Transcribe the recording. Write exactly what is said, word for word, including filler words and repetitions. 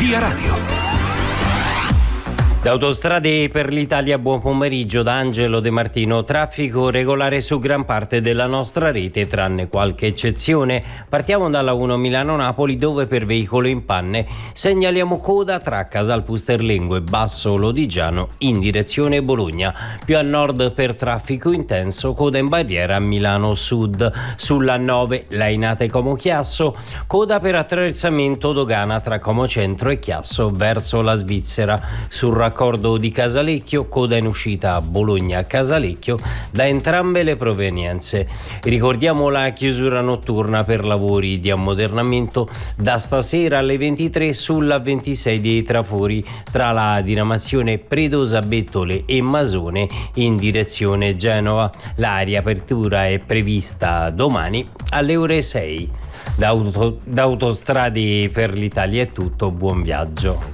Via Radio. Da Autostrade per l'Italia, buon pomeriggio da Angelo De Martino. Traffico regolare su gran parte della nostra rete, tranne qualche eccezione. Partiamo dalla uno Milano-Napoli, dove per veicolo in panne segnaliamo coda tra Casal Pusterlengo e Basso Lodigiano in direzione Bologna. Più a nord per traffico intenso, coda in barriera a Milano Sud. Sulla nove Lainate Como Chiasso, coda per attraversamento dogana tra Como Centro e Chiasso verso la Svizzera. Sul raccordo di Casalecchio, coda in uscita a Bologna-Casalecchio da entrambe le provenienze. Ricordiamo la chiusura notturna per lavori di ammodernamento da stasera alle ventitré sulla ventisei dei Trafori tra la diramazione Predosa Bettole e Masone in direzione Genova. La riapertura è prevista domani alle ore sei. Da, auto, da Autostrade per l'Italia è tutto, buon viaggio.